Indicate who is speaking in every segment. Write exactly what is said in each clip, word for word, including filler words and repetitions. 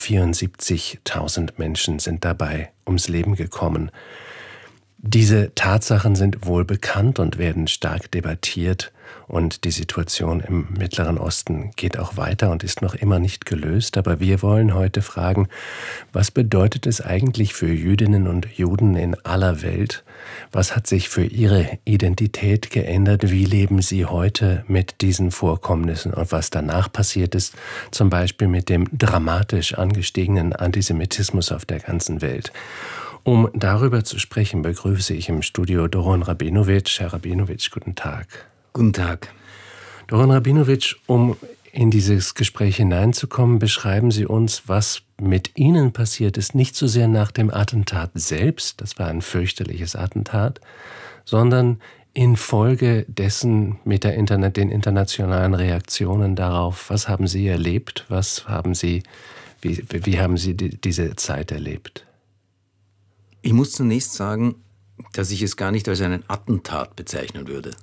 Speaker 1: vierundsiebzigtausend Menschen sind dabei ums Leben gekommen. Diese Tatsachen sind wohl bekannt und werden stark debattiert, und die Situation im Mittleren Osten geht auch weiter und ist noch immer nicht gelöst. Aber wir wollen heute fragen, was bedeutet es eigentlich für Jüdinnen und Juden in aller Welt? Was hat sich für ihre Identität geändert? Wie leben sie heute mit diesen Vorkommnissen? Und was danach passiert ist, zum Beispiel mit dem dramatisch angestiegenen Antisemitismus auf der ganzen Welt? Um darüber zu sprechen, begrüße ich im Studio Doron Rabinowitsch. Herr Rabinowitsch, guten Tag.
Speaker 2: Guten Tag.
Speaker 1: Doron Rabinowitsch, um in dieses Gespräch hineinzukommen, beschreiben Sie uns, was mit Ihnen passiert ist, nicht so sehr nach dem Attentat selbst, das war ein fürchterliches Attentat, sondern infolge dessen mit der Internet, den internationalen Reaktionen darauf. Was haben Sie erlebt? Was haben Sie, wie, wie haben Sie die, diese Zeit erlebt?
Speaker 2: Ich muss zunächst sagen, dass ich es gar nicht als einen Attentat bezeichnen würde.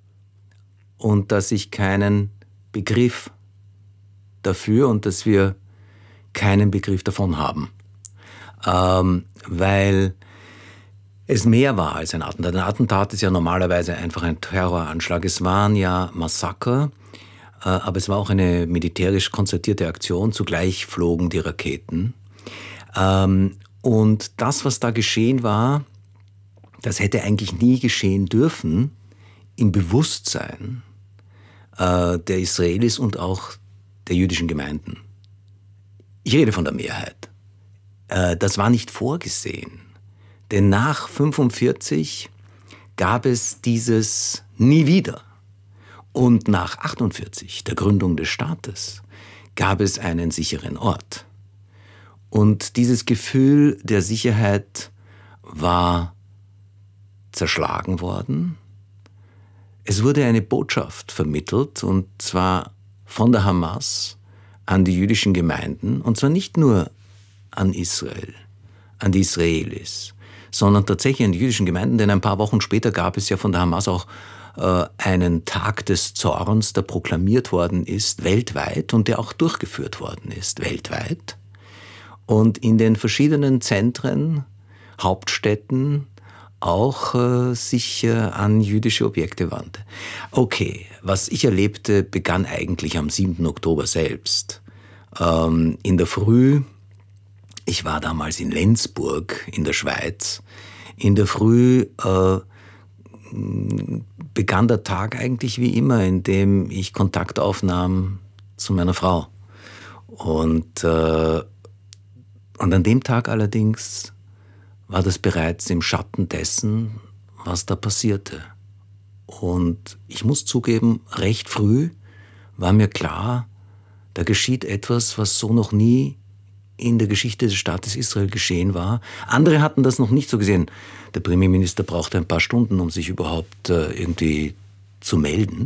Speaker 2: Und dass ich keinen Begriff dafür und dass wir keinen Begriff davon haben. Ähm, weil es mehr war als ein Attentat. Ein Attentat ist ja normalerweise einfach ein Terroranschlag. Es waren ja Massaker, äh, aber es war auch eine militärisch konzertierte Aktion. Zugleich flogen die Raketen. Ähm, und das, was da geschehen war, das hätte eigentlich nie geschehen dürfen im Bewusstsein äh, der Israelis und auch der jüdischen Gemeinden. Ich rede von der Mehrheit. Äh, das war nicht vorgesehen. Denn nach fünfundvierzig gab es dieses nie wieder. Und nach achtundvierzig, der Gründung des Staates, gab es einen sicheren Ort. Und dieses Gefühl der Sicherheit war zerschlagen worden. Es wurde eine Botschaft vermittelt, und zwar von der Hamas an die jüdischen Gemeinden, und zwar nicht nur an Israel, an die Israelis, sondern tatsächlich an die jüdischen Gemeinden, denn ein paar Wochen später gab es ja von der Hamas auch äh, einen Tag des Zorns, der proklamiert worden ist weltweit und der auch durchgeführt worden ist weltweit. Und in den verschiedenen Zentren, Hauptstädten, auch äh, sich äh, an jüdische Objekte wandte. Okay, was ich erlebte, begann eigentlich am siebten Oktober selbst. Ähm, in der Früh, ich war damals in Lenzburg in der Schweiz, in der Früh äh, begann der Tag eigentlich wie immer, indem ich Kontakt aufnahm zu meiner Frau. Und, äh, und an dem Tag allerdings war das bereits im Schatten dessen, was da passierte. Und ich muss zugeben, recht früh war mir klar, da geschieht etwas, was so noch nie in der Geschichte des Staates Israel geschehen war. Andere hatten das noch nicht so gesehen. Der Premierminister brauchte ein paar Stunden, um sich überhaupt äh, irgendwie zu melden,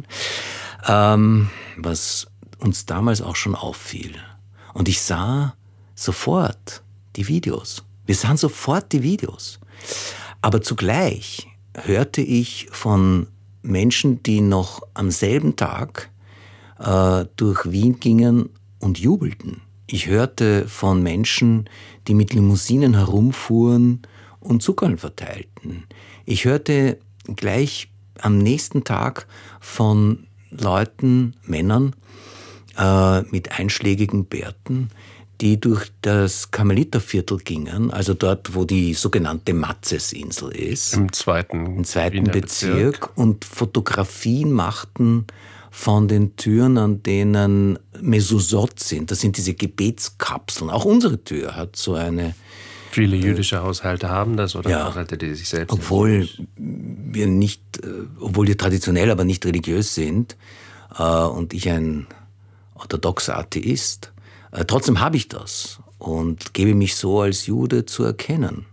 Speaker 2: ähm, was uns damals auch schon auffiel. Und ich sah sofort die Videos. Wir sahen sofort die Videos. Aber zugleich hörte ich von Menschen, die noch am selben Tag äh, durch Wien gingen und jubelten. Ich hörte von Menschen, die mit Limousinen herumfuhren und Zuckerl verteilten. Ich hörte gleich am nächsten Tag von Leuten, Männern äh, mit einschlägigen Bärten, die durch das Karmeliterviertel gingen, also dort, wo die sogenannte Matzesinsel ist.
Speaker 1: Im zweiten,
Speaker 2: Im zweiten Bezirk,
Speaker 1: Bezirk.
Speaker 2: Und Fotografien machten von den Türen, an denen Mezuzot sind. Das sind diese Gebetskapseln. Auch unsere Tür hat so eine...
Speaker 1: Viele jüdische Haushalte haben das, oder
Speaker 2: ja,
Speaker 1: Haushalte, die sich selbst...
Speaker 2: Obwohl wir nicht, obwohl wir traditionell, aber nicht religiös sind, und ich ein orthodoxer Atheist, trotzdem habe ich das und gebe mich so als Jude zu erkennen.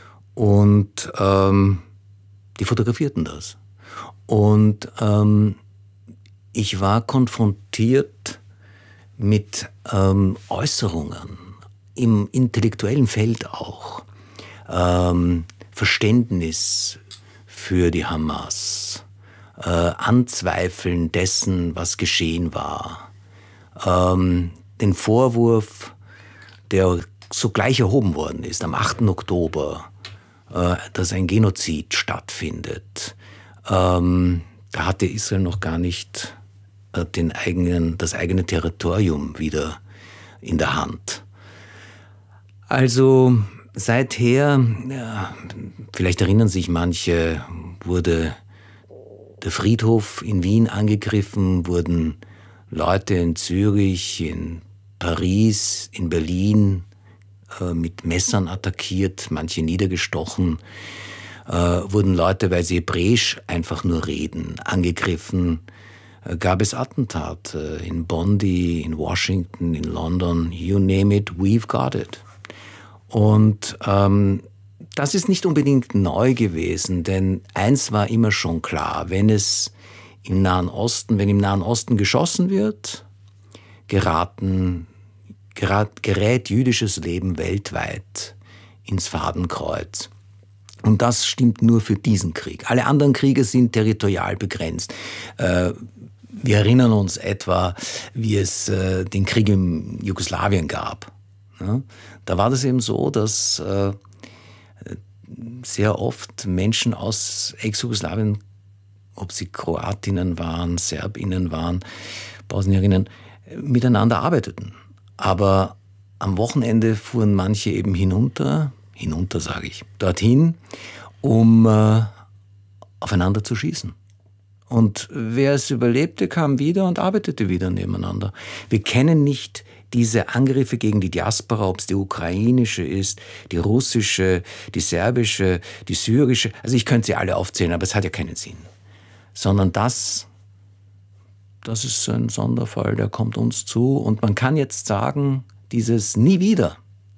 Speaker 2: Und ähm, die fotografierten das. Und ähm, ich war konfrontiert mit ähm, Äußerungen, im intellektuellen Feld auch. Ähm, Verständnis für die Hamas, äh, Anzweifeln dessen, was geschehen war, ähm, den Vorwurf, der sogleich erhoben worden ist, am achten Oktober, äh, dass ein Genozid stattfindet. Ähm, da hatte Israel noch gar nicht äh, den eigenen, das eigene Territorium wieder in der Hand. Also seither, ja, vielleicht erinnern sich manche, wurde der Friedhof in Wien angegriffen, wurden Leute in Zürich, in Paris, in Berlin äh, mit Messern attackiert, manche niedergestochen, äh, wurden Leute, weil sie Hebräisch einfach nur reden, angegriffen. Äh, gab es Attentate in Bondi, in Washington, in London, you name it, we've got it. Und ähm, das ist nicht unbedingt neu gewesen, denn eins war immer schon klar, wenn es im Nahen Osten, wenn im Nahen Osten geschossen wird, geraten, gerat, gerät jüdisches Leben weltweit ins Fadenkreuz. Und das stimmt nur für diesen Krieg. Alle anderen Kriege sind territorial begrenzt. Äh, wir erinnern uns etwa, wie es äh, den Krieg in Jugoslawien gab. Ja? Da war das eben so, dass äh, sehr oft Menschen aus Ex-Jugoslawien, ob sie Kroatinnen waren, Serbinnen waren, Bosnierinnen, miteinander arbeiteten. Aber am Wochenende fuhren manche eben hinunter, hinunter sage ich, dorthin, um äh, aufeinander zu schießen. Und wer es überlebte, kam wieder und arbeitete wieder nebeneinander. Wir kennen nicht diese Angriffe gegen die Diaspora, ob es die ukrainische ist, die russische, die serbische, die syrische. Also ich könnte sie alle aufzählen, aber es hat ja keinen Sinn. Sondern das, das ist ein Sonderfall, der kommt uns zu. Und man kann jetzt sagen, dieses nie wieder,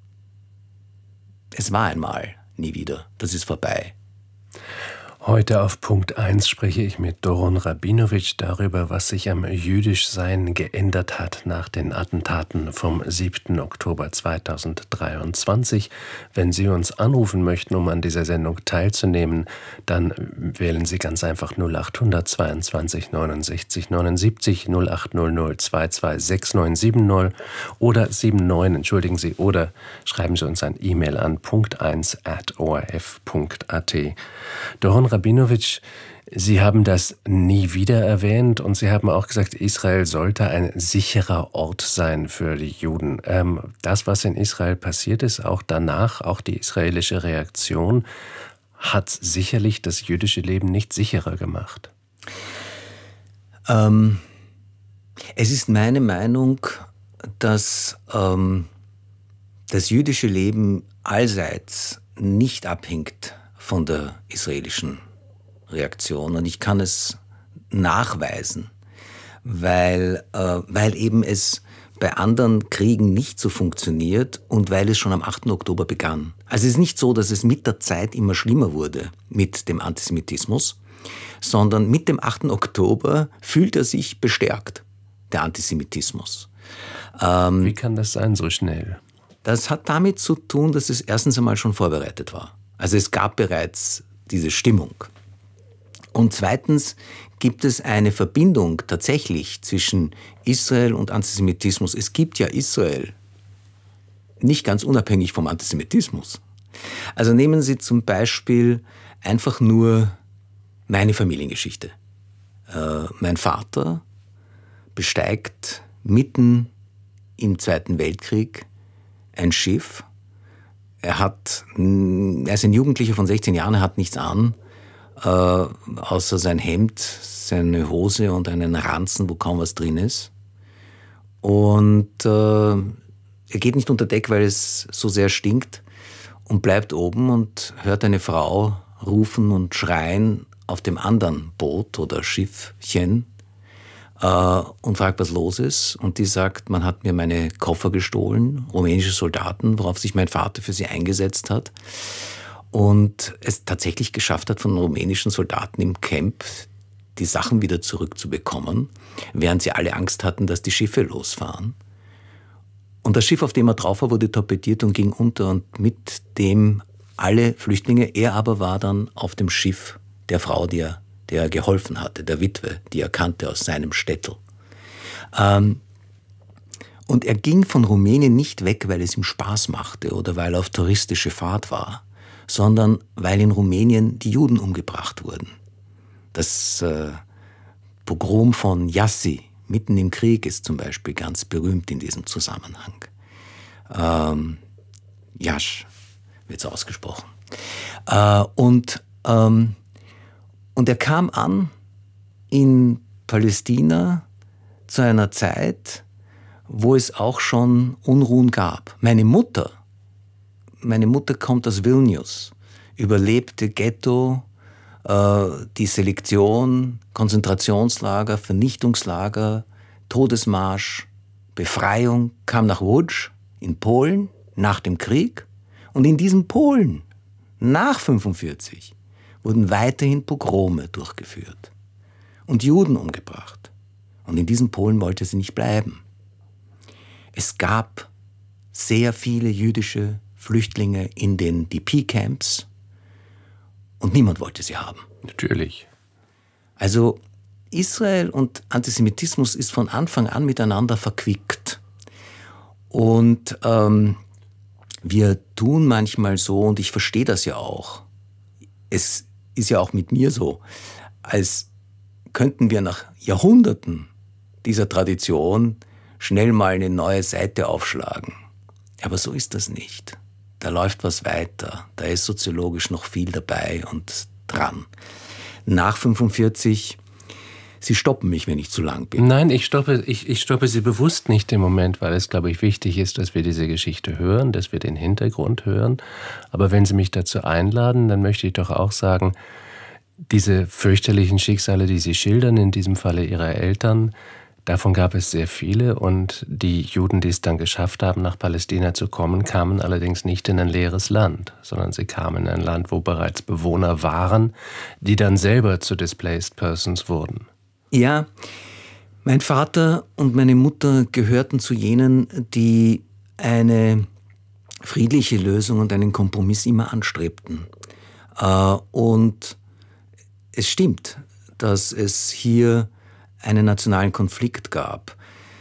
Speaker 2: es war einmal nie wieder, das ist vorbei.
Speaker 1: Heute auf Punkt eins spreche ich mit Doron Rabinowitsch darüber, was sich am Jüdischsein geändert hat nach den Attentaten vom siebten Oktober zweitausenddreiundzwanzig. Wenn Sie uns anrufen möchten, um an dieser Sendung teilzunehmen, dann wählen Sie ganz einfach null acht hundert zweiundzwanzig neunundsechzig neunundsiebzig, null acht hundert zweiundzwanzig sechs neun sieben null oder sieben neun, entschuldigen Sie, oder schreiben Sie uns ein E-Mail an punkt eins at o r f punkt a t. Doron Rabinowitsch, Sie haben das nie wieder erwähnt und Sie haben auch gesagt, Israel sollte ein sicherer Ort sein für die Juden. Ähm, das, was in Israel passiert ist, auch danach, auch die israelische Reaktion, hat sicherlich das jüdische Leben nicht sicherer gemacht.
Speaker 2: Ähm, es ist meine Meinung, dass ähm, das jüdische Leben allseits nicht abhängt von der israelischen Reaktion. Und ich kann es nachweisen, weil, äh, weil eben es bei anderen Kriegen nicht so funktioniert und weil es schon am achten Oktober begann. Also es ist nicht so, dass es mit der Zeit immer schlimmer wurde mit dem Antisemitismus, sondern mit dem achten Oktober fühlt er sich bestärkt, der Antisemitismus.
Speaker 1: Ähm, Wie kann das sein, so schnell?
Speaker 2: Das hat damit zu tun, dass es erstens einmal schon vorbereitet war. Also es gab bereits diese Stimmung. Und zweitens gibt es eine Verbindung tatsächlich zwischen Israel und Antisemitismus. Es gibt ja Israel nicht ganz unabhängig vom Antisemitismus. Also nehmen Sie zum Beispiel einfach nur meine Familiengeschichte. Äh, mein Vater besteigt mitten im Zweiten Weltkrieg ein Schiff. Er hat, er ist ein Jugendlicher von sechzehn Jahren, er hat nichts an, äh, außer sein Hemd, seine Hose und einen Ranzen, wo kaum was drin ist. Und äh, er geht nicht unter Deck, weil es so sehr stinkt, und bleibt oben und hört eine Frau rufen und schreien auf dem anderen Boot oder Schiffchen äh, und fragt, was los ist. Und die sagt, man hat mir meine Koffer gestohlen, rumänische Soldaten, worauf sich mein Vater für sie eingesetzt hat. Und es tatsächlich geschafft hat, von rumänischen Soldaten im Camp die Sachen wieder zurückzubekommen, während sie alle Angst hatten, dass die Schiffe losfahren. Und das Schiff, auf dem er drauf war, wurde torpediert und ging unter, und mit dem alle Flüchtlinge. Er aber war dann auf dem Schiff der Frau, die er, der er geholfen hatte, der Witwe, die er kannte aus seinem Städtel. Ähm, Und er ging von Rumänien nicht weg, weil es ihm Spaß machte oder weil er auf touristische Fahrt war, sondern weil in Rumänien die Juden umgebracht wurden. Das äh, Pogrom von Jassy mitten im Krieg ist zum Beispiel ganz berühmt in diesem Zusammenhang. Ähm, Jasch wird es ausgesprochen. Äh, und, ähm, und er kam an in Palästina zu einer Zeit, wo es auch schon Unruhen gab. Meine Mutter, meine Mutter kommt aus Vilnius, überlebte Ghetto, äh, die Selektion, Konzentrationslager, Vernichtungslager, Todesmarsch, Befreiung, kam nach Łódź in Polen nach dem Krieg. Und in diesem Polen, nach fünfundvierzig, wurden weiterhin Pogrome durchgeführt und Juden umgebracht. Und in diesem Polen wollte sie nicht bleiben. Es gab sehr viele jüdische Flüchtlinge in den D P-Camps und niemand wollte sie haben.
Speaker 1: Natürlich.
Speaker 2: Also Israel und Antisemitismus ist von Anfang an miteinander verquickt. Und ähm, wir tun manchmal so, und ich verstehe das ja auch, es ist ja auch mit mir so, als könnten wir nach Jahrhunderten dieser Tradition schnell mal eine neue Seite aufschlagen. Aber so ist das nicht. Da läuft was weiter, da ist soziologisch noch viel dabei und dran. Nach fünfundvierzig, Sie stoppen mich, wenn ich zu lang bin.
Speaker 1: Nein, ich stoppe, ich, ich stoppe Sie bewusst nicht im Moment, weil es, glaube ich, wichtig ist, dass wir diese Geschichte hören, dass wir den Hintergrund hören. Aber wenn Sie mich dazu einladen, dann möchte ich doch auch sagen, diese fürchterlichen Schicksale, die Sie schildern, in diesem Falle Ihrer Eltern, davon gab es sehr viele. Und die Juden, die es dann geschafft haben, nach Palästina zu kommen, kamen allerdings nicht in ein leeres Land, sondern sie kamen in ein Land, wo bereits Bewohner waren, die dann selber zu Displaced Persons wurden.
Speaker 2: Ja, mein Vater und meine Mutter gehörten zu jenen, die eine friedliche Lösung und einen Kompromiss immer anstrebten. Und es stimmt, dass es hier einen nationalen Konflikt gab.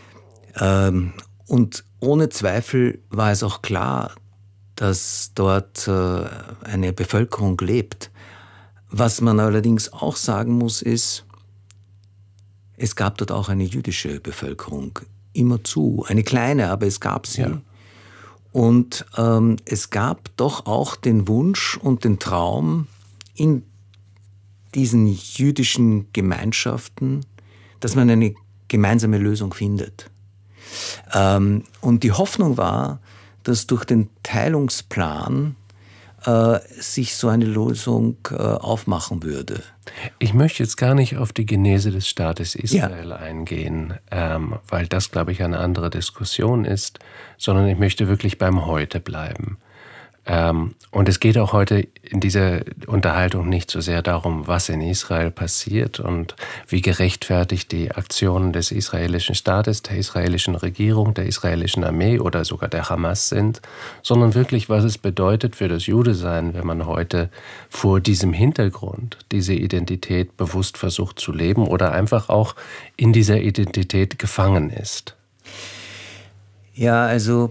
Speaker 2: Und ohne Zweifel war es auch klar, dass dort eine Bevölkerung lebt. Was man allerdings auch sagen muss, ist, es gab dort auch eine jüdische Bevölkerung, immerzu, eine kleine, aber es gab sie. Ja. Und ähm, es gab doch auch den Wunsch und den Traum in diesen jüdischen Gemeinschaften, dass man eine gemeinsame Lösung findet. Ähm, und die Hoffnung war, dass durch den Teilungsplan äh, sich so eine Lösung äh, aufmachen würde.
Speaker 1: Ich möchte jetzt gar nicht auf die Genese des Staates Israel
Speaker 2: ja.
Speaker 1: eingehen, ähm, weil das, glaube ich, eine andere Diskussion ist, sondern ich möchte wirklich beim Heute bleiben. Ähm, und es geht auch heute in dieser Unterhaltung nicht so sehr darum, was in Israel passiert und wie gerechtfertigt die Aktionen des israelischen Staates, der israelischen Regierung, der israelischen Armee oder sogar der Hamas sind, sondern wirklich, was es bedeutet für das Judesein, wenn man heute vor diesem Hintergrund diese Identität bewusst versucht zu leben oder einfach auch in dieser Identität gefangen ist.
Speaker 2: Ja, also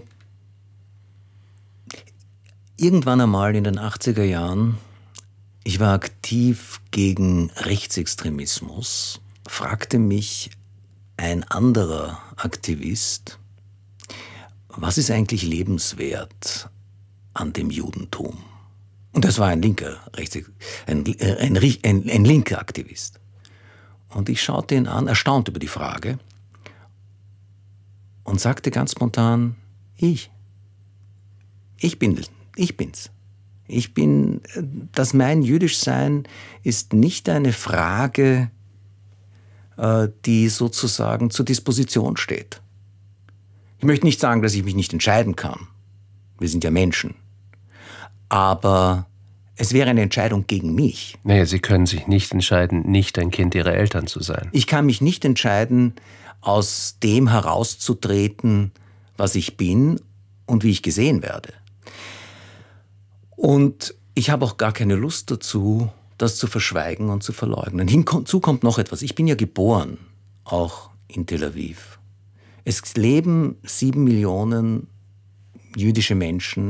Speaker 2: irgendwann einmal in den achtziger Jahren, ich war aktiv gegen Rechtsextremismus, fragte mich ein anderer Aktivist, was ist eigentlich lebenswert an dem Judentum? Und das war ein linker, Rechts, ein, ein, ein, ein linker Aktivist. Und ich schaute ihn an, erstaunt über die Frage, und sagte ganz spontan, ich. Ich bin Ich bin's. Ich bin, dass mein Jüdischsein ist nicht eine Frage, die sozusagen zur Disposition steht. Ich möchte nicht sagen, dass ich mich nicht entscheiden kann. Wir sind ja Menschen. Aber es wäre eine Entscheidung gegen mich.
Speaker 1: Naja, Sie können sich nicht entscheiden, nicht ein Kind Ihrer Eltern zu sein.
Speaker 2: Ich kann mich nicht entscheiden, aus dem herauszutreten, was ich bin und wie ich gesehen werde. Und ich habe auch gar keine Lust dazu, das zu verschweigen und zu verleugnen. Hinzu kommt noch etwas. Ich bin ja geboren, auch in Tel Aviv. Es leben sieben Millionen jüdische Menschen